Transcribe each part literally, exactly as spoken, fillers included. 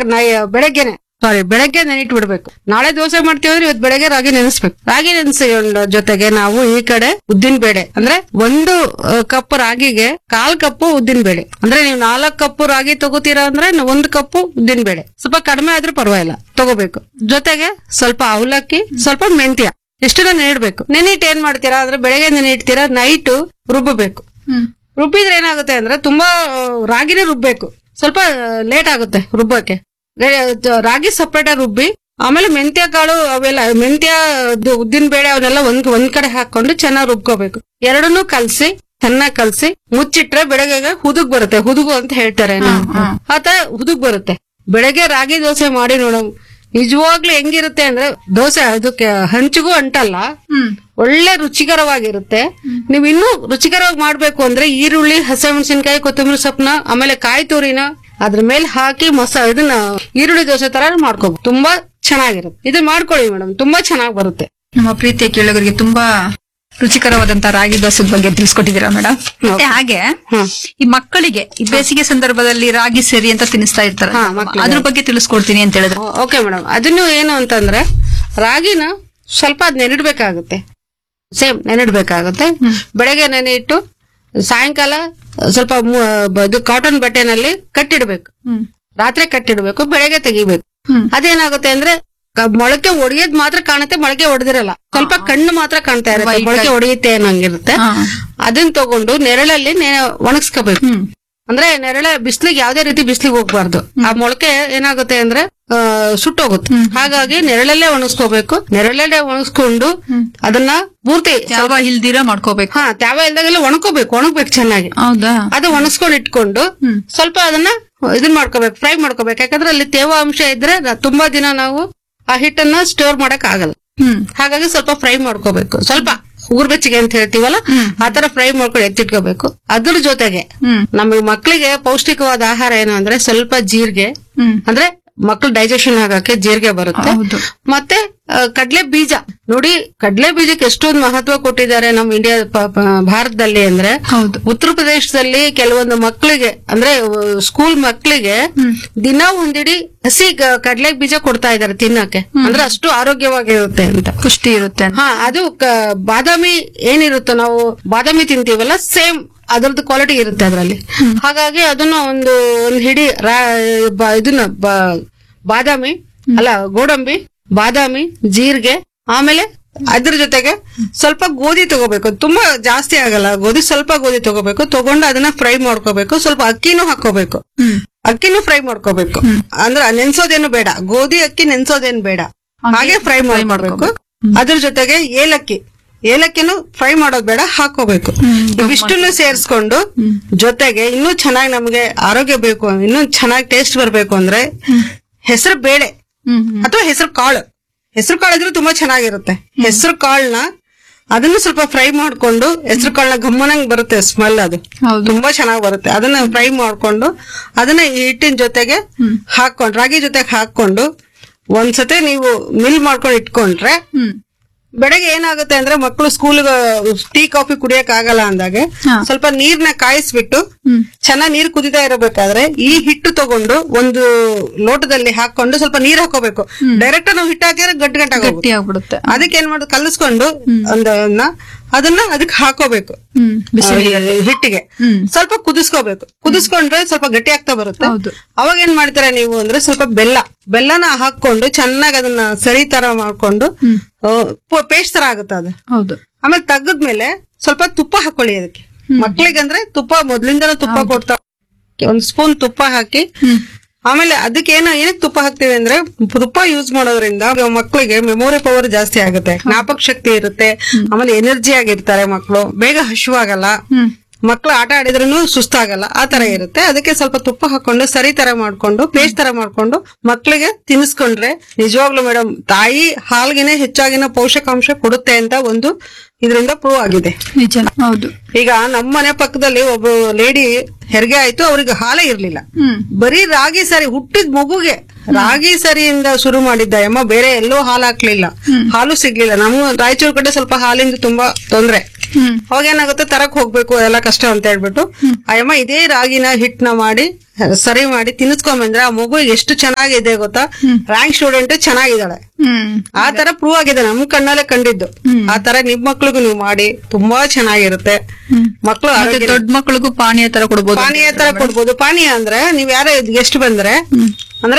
ಬೆಳಗ್ಗೆನೆ ಸಾರಿ ಬೆಳಗ್ಗೆ ನೆನಿಟ್ಬಿಡ್ಬೇಕು. ನಾಳೆ ದೋಸೆ ಮಾಡ್ತೀವಿ ಅಂದ್ರೆ ಇವತ್ತು ಬೆಳಗ್ಗೆ ರಾಗಿ ನೆನೆಸ್ಬೇಕು. ರಾಗಿ ನೆನೆಸಿ ಜೊತೆಗೆ ನಾವು ಈ ಕಡೆ ಉದ್ದಿನ ಬೇಳೆ ಅಂದ್ರೆ ಒಂದು ಕಪ್ ರಾಗಿಗೆ ಕಾಲ್ ಕಪ್ಪು ಉದ್ದಿನ ಬೇಳೆ. ಅಂದ್ರೆ ನೀವು ನಾಲ್ಕು ಕಪ್ಪು ರಾಗಿ ತಗೋತೀರಾ ಅಂದ್ರೆ ಒಂದು ಕಪ್ಪು ಉದ್ದಿನ ಬೇಳೆ, ಸ್ವಲ್ಪ ಕಡಿಮೆ ಆದ್ರೂ ಪರವಾಗಿಲ್ಲ ತಗೋಬೇಕು. ಜೊತೆಗೆ ಸ್ವಲ್ಪ ಅವಲಕ್ಕಿ, ಸ್ವಲ್ಪ ಮೆಂತ್ಯ, ಎಷ್ಟನ್ನ ನೆನಿಡ್ಬೇಕು. ನೆನಿಟ್ ಏನ್ ಮಾಡ್ತೀರಾ ಅಂದ್ರೆ ಬೆಳಗ್ಗೆ ನೆನಿಡ್ತೀರಾ, ನೈಟ್ ರುಬ್ಬಬೇಕು. ರುಬ್ಬಿದ್ರೆ ಏನಾಗುತ್ತೆ ಅಂದ್ರೆ ತುಂಬಾ ರಾಗಿನೇ ರುಬ್ಬೇಕು, ಸ್ವಲ್ಪ ಲೇಟ್ ಆಗುತ್ತೆ ರುಬ್ಬಕ್ಕೆ. ರಾಗಿ ಸಪ್ರೇಟ್ ಆಗಿ ರುಬ್ಬಿ ಆಮೇಲೆ ಮೆಂತ್ಯ ಕಾಳು ಅವೆಲ್ಲ ಮೆಂತ್ಯ ಉದ್ದಿನ ಬೇಳೆ ಅವನ್ನೆಲ್ಲ ಒಂದ್ ಒಂದ್ ಕಡೆ ಹಾಕೊಂಡು ಚೆನ್ನಾಗಿ ರುಬ್ಕೋಬೇಕು. ಎರಡನ್ನೂ ಕಲ್ಸಿ ಚೆನ್ನಾಗಿ ಕಲ್ಸಿ ಮುಚ್ಚಿಟ್ರೆ ಬೆಳಗ್ಗೆ ಹುದುಗ್ ಬರುತ್ತೆ. ಹುದುಗು ಅಂತ ಹೇಳ್ತಾರೆ, ಆತ ಹುದುಗ್ ಬರುತ್ತೆ. ಬೆಳಗ್ಗೆ ರಾಗಿ ದೋಸೆ ಮಾಡಿ ನೋಡ, ನಿಜವಾಗ್ಲೂ ಹೆಂಗಿರುತ್ತೆ ಅಂದ್ರೆ ದೋಸೆ ಅದಕ್ಕೆ ಹಂಚಿಗೂ ಅಂಟಲ್ಲ, ಒಳ್ಳೆ ರುಚಿಕರವಾಗಿರುತ್ತೆ. ನೀವ್ ಇನ್ನೂ ರುಚಿಕರವಾಗಿ ಮಾಡ್ಬೇಕು ಅಂದ್ರೆ ಈರುಳ್ಳಿ, ಹಸಿಮೆಣಸಿನಕಾಯಿ, ಕೊತ್ತಂಬರಿ ಸೊಪ್ಪನ ಆಮೇಲೆ ಕಾಯಿ ತುರಿನ ಅದ್ರ ಮೇಲೆ ಹಾಕಿ ಮಸಾ ಇದನ್ನ ಈರುಳ್ಳಿ ದೋಸೆ ತರ ಮಾಡ್ಕೋಬಹುದು. ತುಂಬಾ ಚೆನ್ನಾಗಿರುತ್ತೆ. ಇದನ್ನ ಮಾಡ್ಕೊಳ್ಳಿ ಮೇಡಮ್, ತುಂಬಾ ಚೆನ್ನಾಗಿ ಬರುತ್ತೆ. ನಮ್ಮ ಪ್ರೀತಿಯ ಕೇಳುಗರಿಗೆ ತುಂಬಾ ರುಚಿಕರವಾದಂತಹ ರಾಗಿ ದೋಸೆ ಬಗ್ಗೆ ತಿಳಿಸ್ಕೊಟ್ಟಿದ್ದೀರಾ ಮೇಡಮ್. ಮತ್ತೆ ಹಾಗೆ ಈ ಮಕ್ಕಳಿಗೆ ಈ ಬೇಸಿಗೆ ಸಂದರ್ಭದಲ್ಲಿ ರಾಗಿ ಸೇರಿ ಅಂತ ತಿನ್ನಿಸ್ತಾ ಇರ್ತಾರೆ, ಅದ್ರ ಬಗ್ಗೆ ತಿಳಿಸ್ಕೊಡ್ತೀನಿ ಅಂತ ಹೇಳಿದ್ರೆ. ಓಕೆ ಮೇಡಮ್, ಅದನ್ನು ಏನು ಅಂತಂದ್ರೆ ರಾಗಿನ ಸ್ವಲ್ಪ ಅದ್ ನೆನಿಡ್ಬೇಕಾಗುತ್ತೆ, ಸೇಮ್ ನೆನಿಡ್ಬೇಕಾಗುತ್ತೆ. ಬೆಳಗ್ಗೆ ನೆನೆ ಇಟ್ಟು ಸಾಯಂಕಾಲ ಸ್ವಲ್ಪ ಇದು ಕಾಟನ್ ಬಟ್ಟೆನಲ್ಲಿ ಕಟ್ಟಿಡ್ಬೇಕು, ರಾತ್ರಿ ಕಟ್ಟಿಡ್ಬೇಕು, ಬೆಳಗ್ಗೆ ತೆಗಿಬೇಕು. ಅದೇನಾಗುತ್ತೆ ಅಂದ್ರೆ ಮೊಳಕೆ ಒಡೆಯೋದ್ ಮಾತ್ರ ಕಾಣುತ್ತೆ, ಮೊಳಕೆ ಹೊಡೆದಿರಲ್ಲ, ಸ್ವಲ್ಪ ಕಣ್ಣು ಮಾತ್ರ ಕಾಣ್ತಾ ಇರುತ್ತೆ, ಮೊಳಕೆ ಹೊಡೆಯುತ್ತೆ ಅನ್ನಂಗಿರುತ್ತೆ. ಅದನ್ನ ತಗೊಂಡು ನೆರಳಲ್ಲಿ ಒಣಗಿಸ್ಕೋಬೇಕು. ಅಂದ್ರೆ ನೆರಳ ಬಿಸ್ಲಿಗೆ ಯಾವ್ದೇ ರೀತಿ ಬಿಸ್ಲಿಗೆ ಹೋಗ್ಬಾರ್ದು. ಆ ಮೊಳಕೆ ಏನಾಗುತ್ತೆ ಅಂದ್ರೆ ಸುಟ್ಟೋಗುತ್ತೆ. ಹಾಗಾಗಿ ನೆರಳಲ್ಲೇ ಒಣಗಿಸ್ಕೋಬೇಕು. ನೆರಳಲ್ಲೇ ಒಣಗಿಸ್ಕೊಂಡು ಅದನ್ನ ಪೂರ್ತಿ ತ್ಯಾವ ಇಲ್ದಿರ ಮಾಡ್ಕೋಬೇಕು. ಹಾ, ತ್ಯಾವ ಇಲ್ದಾಗೆಲ್ಲ ಒಣಕೋಬೇಕು, ಒಣಗ್ಬೇಕು ಚೆನ್ನಾಗಿ. ಹೌದಾ? ಅದು ಒಣಗಿಸ್ಕೊಂಡು ಇಟ್ಕೊಂಡು ಸ್ವಲ್ಪ ಅದನ್ನ ಇದನ್ ಮಾಡ್ಕೋಬೇಕು, ಫ್ರೈ ಮಾಡ್ಕೋಬೇಕು. ಯಾಕಂದ್ರೆ ಅಲ್ಲಿ ತೇವಾಂಶ ಇದ್ರೆ ತುಂಬಾ ದಿನ ನಾವು ಆ ಹಿಟ್ಟನ್ನ ಸ್ಟೋರ್ ಮಾಡಕ್ ಆಗಲ್ಲ. ಹಾಗಾಗಿ ಸ್ವಲ್ಪ ಫ್ರೈ ಮಾಡ್ಕೋಬೇಕು, ಸ್ವಲ್ಪ ಊರ್ ಬೆಚ್ಚಿಗೆ ಅಂತ ಹೇಳ್ತೀವಲ್ಲ ಆತರ ಫ್ರೈ ಮಾಡ್ಕೊಂಡು ಎತ್ತಿಟ್ಕೋಬೇಕು. ಅದ್ರ ಜೊತೆಗೆ ನಮಗೆ ಮಕ್ಕಳಿಗೆ ಪೌಷ್ಟಿಕವಾದ ಆಹಾರ ಏನು ಅಂದ್ರೆ ಸ್ವಲ್ಪ ಜೀರಿಗೆ, ಅಂದ್ರೆ ಮಕ್ಕಳು ಡೈಜೆಷನ್ ಆಗಕ್ಕೆ ಜೀರಿಗೆ ಬರುತ್ತೆ. ಮತ್ತೆ ಕಡ್ಲೆ ಬೀಜ ನೋಡಿ, ಕಡ್ಲೆ ಬೀಜಕ್ಕೆ ಎಷ್ಟೊಂದು ಮಹತ್ವ ಕೊಟ್ಟಿದ್ದಾರೆ ನಮ್ಮ ಇಂಡಿಯಾ ಭಾರತದಲ್ಲಿ. ಅಂದ್ರೆ ಉತ್ತರ ಪ್ರದೇಶದಲ್ಲಿ ಕೆಲವೊಂದು ಮಕ್ಕಳಿಗೆ ಅಂದ್ರೆ ಸ್ಕೂಲ್ ಮಕ್ಕಳಿಗೆ ದಿನ ಒಂದಿಡಿ ಹಸಿ ಕಡ್ಲೆ ಬೀಜ ಕೊಡ್ತಾ ಇದಾರೆ ತಿನ್ನಕ್ಕೆ. ಅಂದ್ರೆ ಅಷ್ಟು ಆರೋಗ್ಯವಾಗಿರುತ್ತೆ ಅಂತ, ಪುಷ್ಟಿ ಇರುತ್ತೆ. ಹಾ, ಅದು ಬಾದಾಮಿ ಏನಿರುತ್ತೋ ನಾವು ಬಾದಾಮಿ ತಿಂತೀವಲ್ಲ, ಸೇಮ್ ಅದರದ್ದು ಕ್ವಾಲಿಟಿ ಇರುತ್ತೆ ಅದರಲ್ಲಿ. ಹಾಗಾಗಿ ಅದನ್ನ ಒಂದು ಒಂದು ಹಿಡಿ ಇದನ್ನ ಬಾದಾಮಿ ಅಲ್ಲ ಗೋಡಂಬಿ, ಬಾದಾಮಿ, ಜೀರಿಗೆ, ಆಮೇಲೆ ಅದ್ರ ಜೊತೆಗೆ ಸ್ವಲ್ಪ ಗೋಧಿ ತಗೋಬೇಕು. ತುಂಬಾ ಜಾಸ್ತಿ ಆಗಲ್ಲ ಗೋಧಿ, ಸ್ವಲ್ಪ ಗೋಧಿ ತಗೋಬೇಕು. ತಗೊಂಡು ಅದನ್ನ ಫ್ರೈ ಮಾಡ್ಕೋಬೇಕು. ಸ್ವಲ್ಪ ಅಕ್ಕಿನೂ ಹಾಕೋಬೇಕು, ಅಕ್ಕಿನೂ ಫ್ರೈ ಮಾಡ್ಕೋಬೇಕು. ಅಂದ್ರೆ ನೆನ್ಸೋದೇನು ಬೇಡ, ಗೋಧಿ ಅಕ್ಕಿ ನೆನ್ಸೋದೇನು ಬೇಡ, ಹಾಗೆ ಫ್ರೈ ಮಾಡ್ಬೇಕು. ಅದ್ರ ಜೊತೆಗೆ ಏಲಕ್ಕಿ, ಏಲಕ್ಕಿನೂ ಫ್ರೈ ಮಾಡೋದ್ ಬೇಡ, ಹಾಕೋಬೇಕು. ಇವಿಷ್ಟನ್ನು ಸೇರಿಸ್ಕೊಂಡು ಜೊತೆಗೆ ಇನ್ನೂ ಚೆನ್ನಾಗಿ ನಮ್ಗೆ ಆರೋಗ್ಯ ಬೇಕು, ಇನ್ನೂ ಚೆನ್ನಾಗಿ ಟೇಸ್ಟ್ ಬರ್ಬೇಕು ಅಂದ್ರೆ ಹೆಸರು ಬೇಳೆ ಅಥವಾ ಹೆಸರು ಕಾಳು, ಹೆಸರು ಕಾಳು ಇದ್ರೆ ತುಂಬಾ ಚೆನ್ನಾಗಿರುತ್ತೆ. ಹೆಸರು ಕಾಳನ್ನ ಅದನ್ನು ಸ್ವಲ್ಪ ಫ್ರೈ ಮಾಡ್ಕೊಂಡು, ಹೆಸರು ಕಾಳನ್ನ ಗಮ್ಮನಂಗ್ ಬರುತ್ತೆ ಸ್ಮೆಲ್, ಅದು ತುಂಬಾ ಚೆನ್ನಾಗಿ ಬರುತ್ತೆ. ಅದನ್ನ ಫ್ರೈ ಮಾಡ್ಕೊಂಡು ಅದನ್ನ ಹಿಟ್ಟಿನ ಜೊತೆಗೆ ಹಾಕೊಂಡು ರಾಗಿ ಜೊತೆಗೆ ಹಾಕೊಂಡು ಒಂದ್ಸತಿ ನೀವು ಮಿಲ್ ಮಾಡ್ಕೊಂಡು ಇಟ್ಕೊಂಡ್ರೆ ಬೆಳಗ್ಗೆ ಏನಾಗುತ್ತೆ ಅಂದ್ರೆ ಮಕ್ಕಳು ಸ್ಕೂಲ್ ಟೀ ಕಾಫಿ ಕುಡಿಯಕ್ ಆಗಲ್ಲ ಅಂದಾಗ ಸ್ವಲ್ಪ ನೀರ್ನ ಕಾಯಿಸ್ಬಿಟ್ಟು ಚೆನ್ನಾಗಿ ನೀರ್ ಕುದಿತಾ ಇರಬೇಕಾದ್ರೆ ಈ ಹಿಟ್ಟು ತಗೊಂಡು ಒಂದು ಲೋಟದಲ್ಲಿ ಹಾಕೊಂಡು ಸ್ವಲ್ಪ ನೀರ್ ಹಾಕೋಬೇಕು. ಡೈರೆಕ್ಟ್ ನಾವು ಹಿಟ್ಟು ಹಾಕಿದ್ರೆ ಗಟ್ಟಿ ಗಟ್ಟಿ ಆಗ್ಬಿಡುತ್ತೆ. ಅದಕ್ಕೆ ಏನ್ ಮಾಡೋದು, ಕಲಿಸ್ಕೊಂಡು ಒಂದನ್ನ ಅದನ್ನ ಅದಕ್ಕೆ ಹಾಕೋಬೇಕು, ಹಿಟ್ಟಿಗೆ ಸ್ವಲ್ಪ ಕುದಿಸ್ಕೋಬೇಕು. ಕುದಿಸ್ಕೊಂಡ್ರೆ ಸ್ವಲ್ಪ ಗಟ್ಟಿ ಆಗ್ತಾ ಬರುತ್ತೆ. ಅವಾಗ ಏನ್ ಮಾಡ್ತೀರಾ ನೀವು ಅಂದ್ರೆ ಸ್ವಲ್ಪ ಬೆಲ್ಲ ಬೆಲ್ಲನ ಹಾಕೊಂಡು ಚೆನ್ನಾಗಿ ಅದನ್ನ ಸರಿ ತರ ಮಾಡ್ಕೊಂಡು ಪೇಸ್ಟ್ ತರ ಆಗುತ್ತೆ ಅದು. ಹೌದು. ಆಮೇಲೆ ತೆಗೆದ್ಮೇಲೆ ಸ್ವಲ್ಪ ತುಪ್ಪ ಹಾಕೊಳ್ಳಿ ಅದಕ್ಕೆ. ಮಕ್ಳಿಗೆ ಅಂದ್ರೆ ತುಪ್ಪ ಮೊದ್ಲಿಂದನೂ ತುಪ್ಪ ಕೊಡ್ತಾ, ಒಂದ್ ಸ್ಪೂನ್ ತುಪ್ಪ ಹಾಕಿ ಆಮೇಲೆ ಅದಕ್ಕೆ ಏನ ಏನಕ್ಕೆ ತುಪ್ಪ ಹಾಕ್ತಿವಿ ಅಂದ್ರೆ ತುಪ್ಪ ಯೂಸ್ ಮಾಡೋದ್ರಿಂದ ಮಕ್ಕಳಿಗೆ ಮೆಮೊರಿ ಪವರ್ ಜಾಸ್ತಿ ಆಗುತ್ತೆ, ಜ್ಞಾಪಕ ಶಕ್ತಿ ಇರುತ್ತೆ, ಆಮೇಲೆ ಎನರ್ಜಿ ಆಗಿರ್ತಾರೆ ಮಕ್ಕಳು, ಬೇಗ ಹಸಿವಾಗಲ್ಲ, ಮಕ್ಕಳು ಆಟ ಆಡಿದ್ರೂ ಸುಸ್ತಾಗಲ್ಲ, ಆ ತರ ಇರುತ್ತೆ. ಅದಕ್ಕೆ ಸ್ವಲ್ಪ ತುಪ್ಪ ಹಾಕೊಂಡು ಸರಿ ತರ ಮಾಡ್ಕೊಂಡು ಪೇಸ್ಟ್ ತರ ಮಾಡ್ಕೊಂಡು ಮಕ್ಕಳಿಗೆ ತಿನ್ನಿಸ್ಕೊಂಡ್ರೆ ನಿಜವಾಗ್ಲೂ ಮೇಡಮ್ ತಾಯಿ ಹಾಲ್ಗೆನೆ ಹೆಚ್ಚಾಗಿನ ಪೋಷಕಾಂಶ ಕೊಡುತ್ತೆ ಅಂತ ಒಂದು ಇದರಿಂದ ಪ್ರೂವ್ ಆಗಿದೆ. ನಿಜ. ಹೌದು. ಈಗ ನಮ್ಮ ಮನೆ ಪಕ್ಕದಲ್ಲಿ ಒಬ್ಬ ಲೇಡಿ ಹೆರಿಗೆ ಆಯ್ತು, ಅವ್ರಿಗೆ ಹಾಲೇ ಇರ್ಲಿಲ್ಲ, ಬರೀ ರಾಗಿ ಸರಿ ಹುಟ್ಟಿದ ಮಗುಗೆ ರಾಗಿ ಸರಿಯಿಂದ ಶುರು ಮಾಡಿದ್ದ ಅಮ್ಮ, ಬೇರೆ ಎಲ್ಲೋ ಹಾಲು ಹಾಕ್ಲಿಲ್ಲ, ಹಾಲು ಸಿಗ್ಲಿಲ್ಲ. ನಮ್ಮ ರಾಯಚೂರು ಕಡೆ ಸ್ವಲ್ಪ ಹಾಲಿಂದ ತುಂಬಾ ತೊಂದ್ರೆ. ಅವಾಗ ಏನಾಗುತ್ತೆ ತರಕ್ ಹೋಗ್ಬೇಕು ಎಲ್ಲ ಕಷ್ಟ ಅಂತ ಹೇಳ್ಬಿಟ್ಟು ಅಯ್ಯಮ್ಮ ಇದೇ ರಾಗಿನ ಹಿಟ್ನ ಮಾಡಿ ಸರಿ ಮಾಡಿ ತಿನ್ನಿಸ್ಕೊಂಬಂದ್ರೆ ಆ ಮಗು ಎಷ್ಟು ಚೆನ್ನಾಗಿದೆ ಗೊತ್ತಾ, ರ್ಯಾಂಕ್ ಸ್ಟೂಡೆಂಟ್ ಚೆನ್ನಾಗಿದ್ದಾಳೆ. ಆ ತರ ಪ್ರೂವ್ ಆಗಿದೆ, ನಮ್ ಕಣ್ಣಲ್ಲೇ ಕಂಡಿದ್ದು. ಆ ತರ ನಿಮ್ ಮಕ್ಳಿಗೂ ನೀವು ಮಾಡಿ ತುಂಬಾ ಚೆನ್ನಾಗಿರುತ್ತೆ. ಮಕ್ಳು ದೊಡ್ಡ ಮಕ್ಳಿಗೂ ಪಾನೀಯ ತರ ಕೊಡ್ಬೋದು. ಪಾನೀಯ ತರ ಕೊಡ್ಬೋದು. ಪಾನೀಯ ಅಂದ್ರೆ ನೀವ್ ಯಾರೇ ಗೆಸ್ಟ್ ಬಂದ್ರೆ ಅಂದ್ರೆ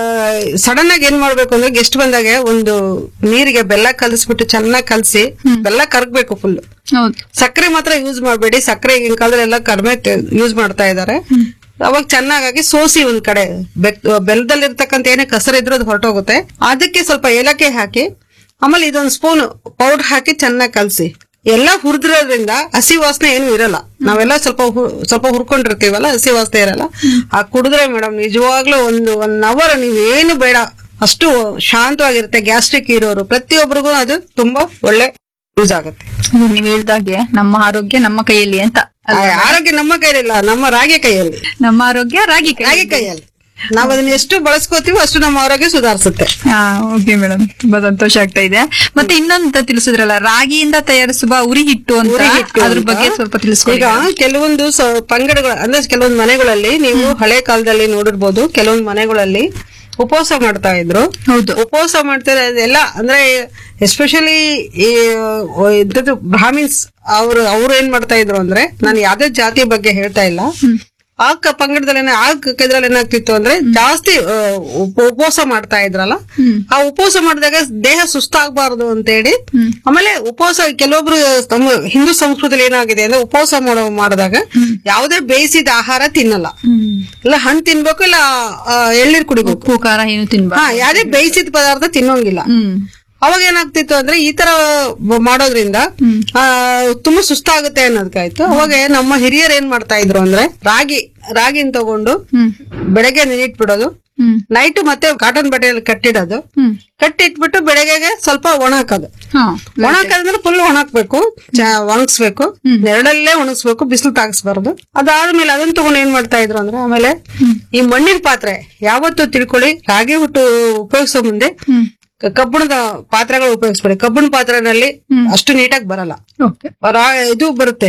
ಸಡನ್ ಆಗಿ ಏನ್ ಮಾಡ್ಬೇಕು ಅಂದ್ರೆ ಗೆಸ್ಟ್ ಬಂದಾಗ ಒಂದು ನೀರಿಗೆ ಬೆಲ್ಲ ಕಲಸ್ಬಿಟ್ಟು ಚೆನ್ನಾಗಿ ಕಲಸಿ ಬೆಲ್ಲ ಕರಗ್ಬೇಕು ಫುಲ್. ಸಕ್ಕರೆ ಮಾತ್ರ ಯೂಸ್ ಮಾಡ್ಬೇಡಿ, ಸಕ್ಕರೆ ಈಗಿನ ಕಾಲದಲ್ಲಿ ಎಲ್ಲ ಕಡಿಮೆ ಯೂಸ್ ಮಾಡ್ತಾ ಇದಾರೆ. ಅವಾಗ ಚೆನ್ನಾಗಿ ಸೋಸಿ ಒಂದ್ ಕಡೆ ಬೆಲ್ಲದಲ್ಲಿರ್ತಕ್ಕಂಥ ಏನೇ ಕಸರಿದ್ರು ಅದು ಹೊರಟೋಗುತ್ತೆ. ಅದಕ್ಕೆ ಸ್ವಲ್ಪ ಏಲಕ್ಕಿ ಹಾಕಿ ಆಮೇಲೆ ಇದೊಂದು ಸ್ಪೂನ್ ಪೌಡರ್ ಹಾಕಿ ಚೆನ್ನಾಗಿ ಕಲಸಿ ಎಲ್ಲ ಹುರಿದ್ರೋದ್ರಿಂದ ಹಸಿ ವಾಸನೆ ಏನು ಇರಲ್ಲ. ನಾವೆಲ್ಲ ಸ್ವಲ್ಪ ಸ್ವಲ್ಪ ಹುರ್ಕೊಂಡಿರ್ತೀವಲ್ಲ, ಹಸಿ ವಾಸನೆ ಇರಲ್ಲ. ಆ ಕುಡಿದ್ರೆ ಮೇಡಮ್ ನಿಜವಾಗ್ಲೂ ಒಂದು ಒನ್ ಅವರ್ ನೀವೇನು ಬೇಡ ಅಷ್ಟು ಶಾಂತವಾಗಿರುತ್ತೆ. ಗ್ಯಾಸ್ಟ್ರಿಕ್ ಇರೋರು ಪ್ರತಿಯೊಬ್ಬರಿಗೂ ಅದು ತುಂಬಾ ಒಳ್ಳೆ ಯೂಸ್ ಆಗುತ್ತೆ. ನೀವ್ ಹೇಳ್ದಾಗೆ ನಮ್ಮ ಆರೋಗ್ಯ ನಮ್ಮ ಕೈಯಲ್ಲಿ ಅಂತ. ಆರೋಗ್ಯ ನಮ್ಮ ಕೈಯಲ್ಲಿಲ್ಲ, ನಮ್ಮ ರಾಗಿ ಕೈಯಲ್ಲಿ. ನಮ್ಮ ಆರೋಗ್ಯ ರಾಗಿ ರಾಗಿ ಕೈಯಲ್ಲಿ. ನಾವ್ ಅದನ್ನ ಎಷ್ಟು ಬಳಸ್ಕೋತೀವೋ ಅಷ್ಟು ನಮ್ಮ ಆರೋಗ್ಯ ಸುಧಾರಿಸುತ್ತೆ. ಹಾ, ಓಕೆ ಮೇಡಮ್, ತುಂಬಾ ಸಂತೋಷ ಆಗ್ತಾ ಇದೆ. ಮತ್ತೆ ಇನ್ನೊಂದು ತಿಳಿಸಿದ್ರಲ್ಲ, ರಾಗಿಯಿಂದ ತಯಾರಿಸುವ ಉರಿ ಹಿಟ್ಟು ಅಂತ, ಅದ್ರ ಬಗ್ಗೆ ಸ್ವಲ್ಪ ತಿಳಿಸ್ಕೊಡಿ. ಈಗ ಕೆಲವೊಂದು ಪಂಗಡಗಳು ಅಂದ್ರೆ ಕೆಲವೊಂದು ಮನೆಗಳಲ್ಲಿ ನೀವು ಹಳೆ ಕಾಲದಲ್ಲಿ ನೋಡಿರ್ಬೋದು, ಕೆಲವೊಂದು ಮನೆಗಳಲ್ಲಿ ಉಪವಾಸ ಮಾಡ್ತಾ ಇದ್ರು. ಹೌದು, ಉಪವಾಸ ಮಾಡ್ತಾರೆ ಎಲ್ಲ ಅಂದ್ರೆ ಎಸ್ಪೆಷಲಿ ಈ ಇದ್ರದ್ದು ಬ್ರಾಹ್ಮಿನ್ಸ್ ಅವ್ರು ಅವ್ರು ಏನ್ ಮಾಡ್ತಾ ಇದ್ರು ಅಂದ್ರೆ, ನಾನು ಯಾವ್ದೇ ಜಾತಿ ಬಗ್ಗೆ ಹೇಳ್ತಾ ಇಲ್ಲ, ಆ ಪಂಗಡದಲ್ಲಿ ಆ ಇದ್ರಲ್ಲಿ ಏನಾಗ್ತಿತ್ತು ಅಂದ್ರೆ ಜಾಸ್ತಿ ಉಪವಾಸ ಮಾಡ್ತಾ ಇದ್ರಲ್ಲ, ಆ ಉಪವಾಸ ಮಾಡಿದಾಗ ದೇಹ ಸುಸ್ತಾಗಬಾರದು ಅಂತ ಹೇಳಿ ಆಮೇಲೆ ಉಪವಾಸ ಕೆಲವೊಬ್ರು ನಮ್ಮ ಹಿಂದೂ ಸಂಸ್ಕೃತಿಯಲ್ಲಿ ಏನಾಗಿದೆ ಅಂದ್ರೆ ಉಪವಾಸ ಮಾಡೋ ಮಾಡಿದಾಗ ಯಾವುದೇ ಬೇಯಿಸಿದ ಆಹಾರ ತಿನ್ನಲ್ಲ, ಇಲ್ಲ ಹಣ್ಣು ತಿನ್ಬೇಕು, ಇಲ್ಲ ಎಳ್ನೀರ್ ಕುಡಿಬೇಕು, ಉಪ್ಪು ಖಾರ ಏನು ತಿನ್ಬೇಕು, ಹಾ ಯಾವುದೇ ಬೇಯಿಸಿದ ಪದಾರ್ಥ ತಿನ್ನೋಂಗಿಲ್ಲ. ಅವಾಗ ಏನಾಗ್ತಿತ್ತು ಅಂದ್ರೆ ಈ ತರ ಮಾಡೋದ್ರಿಂದ ಆ ತುಂಬಾ ಸುಸ್ತಾಗುತ್ತೆ ಅನ್ನೋದಕ್ಕಾಯ್ತು. ಅವಾಗ ನಮ್ಮ ಹಿರಿಯರು ಏನ್ ಮಾಡ್ತಾ ಇದ್ರು ಅಂದ್ರೆ ರಾಗಿ ರಾಗಿನ ತಗೊಂಡು ಬೆಳಗ್ಗೆ ನೆನಿಟ್ಬಿಡೋದು, ನೈಟ್ ಮತ್ತೆ ಕಾಟನ್ ಬಟ್ಟೆಯಲ್ಲಿ ಕಟ್ಟಿಡೋದು, ಕಟ್ಟಿಟ್ಬಿಟ್ಟು ಬೆಳಗ್ಗೆಗೆ ಸ್ವಲ್ಪ ಒಣ ಹಾಕೋದು. ಒಣ ಹಾಕೋದಂದ್ರೆ ಫುಲ್ ಒಣಹಾಕ್ಬೇಕು, ಒಣಗಿಸ್ಬೇಕು, ನೆರಳಲ್ಲೇ ಒಣಗಿಸ್ಬೇಕು, ಬಿಸಿಲು ತಾಗಿಸ್ಬಾರ್ದು. ಅದಾದ್ಮೇಲೆ ಅದನ್ನ ತಗೊಂಡು ಏನ್ ಮಾಡ್ತಾ ಇದ್ರು ಅಂದ್ರೆ ಆಮೇಲೆ ಈ ಮಣ್ಣಿನ ಪಾತ್ರೆ ಯಾವತ್ತು ತಿಳ್ಕೊಳ್ಳಿ, ರಾಗಿ ಹುಟ್ಟು ಉಪಯೋಗಿಸೋ ಮುಂದೆ ಕಬ್ಬಿಣದ ಪಾತ್ರೆಗಳು ಉಪಯೋಗಿಸ್ಬೇಡಿ. ಕಬ್ಬಿಣ ಪಾತ್ರೆನಲ್ಲಿ ಅಷ್ಟು ನೀಟಾಗಿ ಬರಲ್ಲ, ಇದು ಬರುತ್ತೆ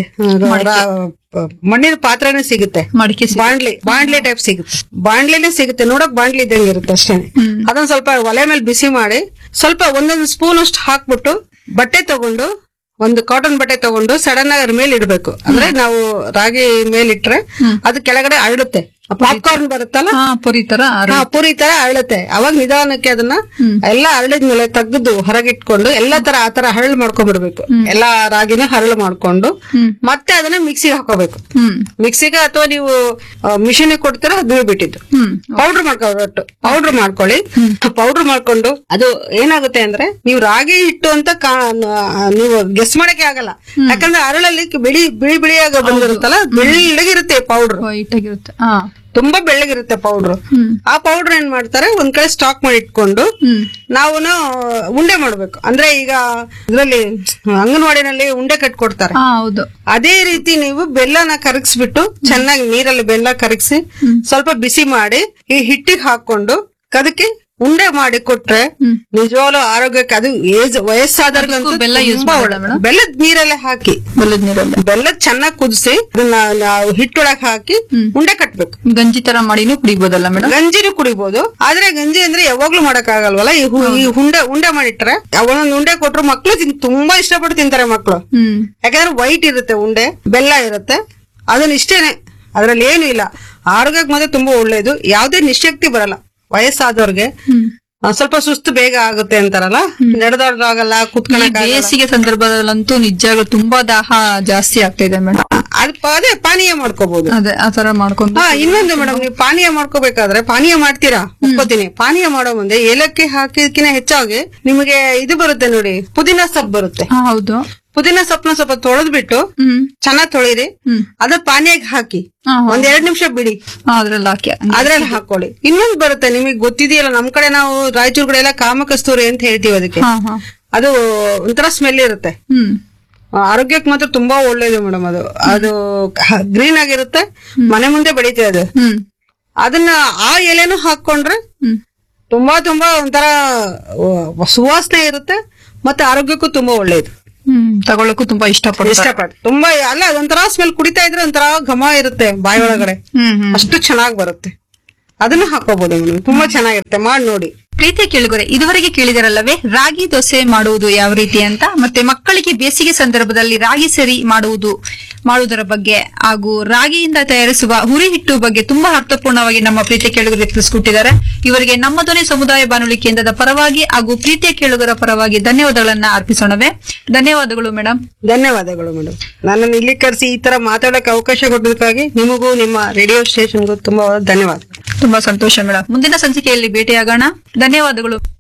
ಮಣ್ಣಿನ ಪಾತ್ರೆನೇ ಸಿಗುತ್ತೆ, ಬಾಂಡ್ಲಿ ಬಾಂಡ್ಲಿ ಟೈಪ್ ಸಿಗುತ್ತೆ, ಬಾಂಡ್ಲಿನೇ ಸಿಗುತ್ತೆ, ನೋಡಕ್ ಬಾಂಡ್ಲಿ ಇದ್ದಂಗೆ ಇರುತ್ತೆ ಅಷ್ಟೇ. ಅದನ್ನ ಸ್ವಲ್ಪ ಒಲೆ ಮೇಲೆ ಬಿಸಿ ಮಾಡಿ ಸ್ವಲ್ಪ ಒಂದೊಂದು ಸ್ಪೂನ್ ಅಷ್ಟು ಹಾಕ್ಬಿಟ್ಟು ಬಟ್ಟೆ ತಗೊಂಡು ಒಂದು ಕಾಟನ್ ಬಟ್ಟೆ ತಗೊಂಡು ಸಡನ್ ಆಗಿ ಅದ್ರ ಮೇಲೆ ಇಡ್ಬೇಕು. ಅಂದ್ರೆ ನಾವು ರಾಗಿ ಮೇಲಿಟ್ರೆ ಅದು ಕೆಳಗಡೆ ಅರಳುತ್ತೆ, ಪಾಪ್ಕಾರ್ನ್ ಬರುತ್ತಲ್ಲ ಪುರಿ ತರ ಪುರಿ ತರ ಅರಳುತ್ತೆ. ಅವಾಗ ನಿಧಾನಕ್ಕೆ ಅದನ್ನ ಎಲ್ಲಾ ಅರಳಿದ್ಮೇಲೆ ತೆಗೆದು ಹೊರಗಿಟ್ಕೊಂಡು ಎಲ್ಲಾ ತರ ಆ ತರ ಹರಳು ಮಾಡ್ಕೊಂಡ್ಬಿಡ್ಬೇಕು. ಎಲ್ಲಾ ರಾಗಿನ ಹರಳು ಮಾಡ್ಕೊಂಡು ಮತ್ತೆ ಅದನ್ನ ಮಿಕ್ಸಿಗೆ ಹಾಕೋಬೇಕು. ಮಿಕ್ಸಿಗೆ ಅಥವಾ ನೀವು ಮಿಷಿನ್ ಕೊಡ್ತೀರಾ ಅದು ಬಿಟ್ಟಿದ್ದು ಪೌಡರ್ ಮಾಡ್ಕೊಟ್ಟು ಪೌಡರ್ ಮಾಡ್ಕೊಳ್ಳಿ. ಪೌಡರ್ ಮಾಡ್ಕೊಂಡು ಅದು ಏನಾಗುತ್ತೆ ಅಂದ್ರೆ ನೀವು ರಾಗಿ ಹಿಟ್ಟು ಅಂತ ನೀವು ಗೆಸ್ ಮಾಡಕ್ಕೆ ಆಗಲ್ಲ, ಯಾಕಂದ್ರೆ ಅರಳಲ್ಲಿ ಬಿಳಿ ಬಿಳಿ ಬಿಳಿಯಾಗ ಬಂದಿರುತ್ತಲ್ಲ, ಬೆಳ್ಳಗಿರುತ್ತೆ ಪೌಡರ್, ತುಂಬಾ ಬೆಳ್ಳಗಿರುತ್ತೆ ಪೌಡರ್. ಆ ಪೌಡರ್ ಏನ್ ಮಾಡ್ತಾರೆ ಒಂದ್ ಕಡೆ ಸ್ಟಾಕ್ ಮಾಡಿ ಇಟ್ಕೊಂಡು ನಾವು ಉಂಡೆ ಮಾಡ್ಬೇಕು. ಅಂದ್ರೆ ಈಗ ಇದ್ರಲ್ಲಿ ಅಂಗನವಾಡಿನಲ್ಲಿ ಉಂಡೆ ಕಟ್ಕೊಡ್ತಾರೆ, ಅದೇ ರೀತಿ ನೀವು ಬೆಲ್ಲನ ಕರಗಿಸ್ಬಿಟ್ಟು ಚೆನ್ನಾಗಿ ನೀರಲ್ಲಿ ಬೆಲ್ಲ ಕರಗಿಸಿ ಸ್ವಲ್ಪ ಬಿಸಿ ಮಾಡಿ ಈ ಹಿಟ್ಟಿಗೆ ಹಾಕೊಂಡು ಅದಕ್ಕೆ ಉಂಡೆ ಮಾಡಿ ಕೊಟ್ರೆ ನಿಜವಾಗ್ಲೂ ಆರೋಗ್ಯಕ್ಕೆ, ಅದು ಏಜ್ ವಯಸ್ಸಾದವ್ರಿಗಂತೂ ಬೆಲ್ಲ ಯೂಸ್ ಬೆಲ್ಲದ ನೀರಲ್ಲೇ ಹಾಕಿ ಬೆಲ್ಲದ ನೀರಲ್ಲ ಬೆಲ್ಲದ್ ಚೆನ್ನಾಗಿ ಕುದಿಸಿ ಅದನ್ನ ನಾವು ಹಿಟ್ಟೊಳಗೆ ಹಾಕಿ ಉಂಡೆ ಕಟ್ಬೇಕು. ಗಂಜಿ ತರ ಮಾಡಿನೂ ಕುಡಿಬಹುದಲ್ಲ ಮೇಡಮ್? ಗಂಜಿನೂ ಕುಡಿಬಹುದು, ಆದ್ರೆ ಗಂಜಿ ಅಂದ್ರೆ ಯಾವಾಗ್ಲೂ ಮಾಡಕ್ ಆಗಲ್ವಲ್ಲ. ಈ ಉಂಡೆ ಉಂಡೆ ಮಾಡಿಟ್ರೆ ಒಂದೊಂದು ಉಂಡೆ ಕೊಟ್ರು ಮಕ್ಳು ತುಂಬಾ ಇಷ್ಟಪಟ್ಟು ತಿಂತಾರೆ ಮಕ್ಳು. ಯಾಕಂದ್ರೆ ವೈಟ್ ಇರುತ್ತೆ ಉಂಡೆ, ಬೆಲ್ಲ ಇರುತ್ತೆ, ಅದನ್ನ ಇಷ್ಟೇನೆ, ಅದ್ರಲ್ಲಿ ಏನು ಇಲ್ಲ. ಆರೋಗ್ಯಕ್ಕೆ ಮಾತ್ರ ತುಂಬಾ ಒಳ್ಳೇದು, ಯಾವ್ದೇ ನಿಶಕ್ತಿ ಬರಲ್ಲ. ವಯಸ್ಸಾದವ್ರಿಗೆ ಸ್ವಲ್ಪ ಸುಸ್ತು ಬೇಗ ಆಗುತ್ತೆ ಅಂತಾರಲ್ಲ, ನಡೆದಾಡೋದಾಗಲ್ಲ, ಕುತ್ಕೊಳ್ಳೋಕೆ ಬೇಸಿಗೆ ಸಂದರ್ಭದಲ್ಲಂತೂ ನಿಜವಾಗ್ಲೂ ತುಂಬಾ ದಾಹ ಜಾಸ್ತಿ ಆಗ್ತಾ ಇದೆ ಮೇಡಮ್. ಅದ್ ಅದೇ ಪಾನೀಯ ಮಾಡ್ಕೋಬಹುದು, ಅದೇ ಆತರ ಮಾಡ್ಕೊಂಡು. ಹಾ ಇನ್ನೊಂದು ಮೇಡಮ್, ನೀವು ಪಾನೀಯ ಮಾಡ್ಕೋಬೇಕಾದ್ರೆ ಪಾನೀಯ ಮಾಡ್ತೀರಾ ಒಪ್ಕೋತೀನಿ, ಪಾನೀಯ ಮಾಡೋ ಮುಂದೆ ಏಲಕ್ಕಿ ಹಾಕಿದಕ್ಕಿಂತ ಹೆಚ್ಚಾಗಿ ನಿಮಗೆ ಇದು ಬರುತ್ತೆ ನೋಡಿ, ಪುದೀನ ಸೊಪ್ಪು ಬರುತ್ತೆ. ಹೌದು, ಪುದೀನ ಸೊಪ್ಪನ ಸ್ವಲ್ಪ ತೊಳೆದ್ಬಿಟ್ಟು ಚೆನ್ನಾಗ್ ತೊಳಿರಿ, ಅದ ಪಾನೀಯಕ್ಕೆ ಹಾಕಿ ಒಂದ್ ಎರಡ್ ನಿಮಿಷ ಬಿಡಿ, ಅದ್ರಲ್ಲಿ ಹಾಕಿ ಅದ್ರಲ್ಲಿ ಹಾಕೊಳ್ಳಿ. ಇನ್ನೊಂದು ಬರುತ್ತೆ ನಿಮಗೆ ಗೊತ್ತಿದೆಯಲ್ಲ, ನಮ್ ಕಡೆ ನಾವು ರಾಯಚೂರ್ ಕಡೆ ಎಲ್ಲ ಕಾಮಕಸ್ತೂರಿ ಅಂತ ಹೇಳ್ತೀವಿ ಅದಕ್ಕೆ. ಅದು ಒಂಥರ ಸ್ಮೆಲ್ ಇರುತ್ತೆ, ಆರೋಗ್ಯಕ್ಕೆ ಮಾತ್ರ ತುಂಬಾ ಒಳ್ಳೇದು ಮೇಡಮ್. ಅದು ಅದು ಗ್ರೀನ್ ಆಗಿರುತ್ತೆ, ಮನೆ ಮುಂದೆ ಬೆಳೀತದೆ ಅದು. ಅದನ್ನ ಆ ಎಲೆನೂ ಹಾಕೊಂಡ್ರೆ ತುಂಬಾ ತುಂಬಾ ಒಂಥರ ಸುವಾಸನೆ ಇರುತ್ತೆ, ಮತ್ತೆ ಆರೋಗ್ಯಕ್ಕೂ ತುಂಬಾ ಒಳ್ಳೇದು. ಹ್ಮ್ ತಗೊಳಕ್ಕೂ ತುಂಬಾ ಇಷ್ಟಪಡ್ತಾರೆ. ಇಷ್ಟಪಟ್ಟು ತುಂಬಾ ಅಲ್ಲ ಅದೊಂಥರ ಸ್ಮೆಲ್ ಕುಡಿತಾ ಇದ್ರೆ ಒಂಥರ ಘಮ ಇರುತ್ತೆ ಬಾಯಿ ಒಳಗಡೆ, ಹ್ಮ್ ಹ್ಮ್ ಅಷ್ಟು ಚೆನ್ನಾಗಿ ಬರುತ್ತೆ. ಅದನ್ನು ಹಾಕೋಬಹುದು ಮೇಡಮ್, ತುಂಬಾ ಚೆನ್ನಾಗಿರುತ್ತೆ, ಮಾಡಿ ನೋಡಿ. ಪ್ರೀತಿ ಕೇಳುಗರೆ, ಇದುವರೆಗೆ ಕೇಳಿದರಲ್ಲವೇ ರಾಗಿ ದೋಸೆ ಮಾಡುವುದು ಯಾವ ರೀತಿ ಅಂತ, ಮತ್ತೆ ಮಕ್ಕಳಿಗೆ ಬೇಸಿಗೆ ಸಂದರ್ಭದಲ್ಲಿ ರಾಗಿ ಸರಿ ಮಾಡುವುದು ಮಾಡುವುದರ ಬಗ್ಗೆ ಹಾಗೂ ರಾಗಿಯಿಂದ ತಯಾರಿಸುವ ಹುರಿ ಹಿಟ್ಟು ಬಗ್ಗೆ ತುಂಬಾ ಅರ್ಥಪೂರ್ಣವಾಗಿ ನಮ್ಮ ಪ್ರೀತಿಯ ಕೇಳುಗರಿಗೆ ತಿಳಿಸ್ಕೊಟ್ಟಿದ್ದಾರೆ. ಇವರಿಗೆ ನಮ್ಮ ಧ್ವನಿ ಸಮುದಾಯ ಬಾನುಲಿ ಕೇಂದ್ರದ ಪರವಾಗಿ ಹಾಗೂ ಪ್ರೀತಿಯ ಕೇಳುಗರ ಪರವಾಗಿ ಧನ್ಯವಾದಗಳನ್ನ ಅರ್ಪಿಸೋಣವೇ. ಧನ್ಯವಾದಗಳು ಮೇಡಮ್. ಧನ್ಯವಾದಗಳು ಮೇಡಮ್. ನನ್ನನ್ನು ಇಲ್ಲಿ ಕರೆಸಿ ಈ ತರ ಮಾತಾಡಕ್ಕೆ ಅವಕಾಶ ಕೊಟ್ಟಿದ್ದಕ್ಕಾಗಿ ನಿಮಗೂ ನಿಮ್ಮ ರೇಡಿಯೋ ಸ್ಟೇಷನ್ಗೂ ತುಂಬಾ ಧನ್ಯವಾದ. ತುಂಬಾ ಸಂತೋಷ ಮೇಡಮ್. ಮುಂದಿನ ಸಂಚಿಕೆಯಲ್ಲಿ ಭೇಟಿಯಾಗೋಣ. ಧನ್ಯವಾದಗಳು.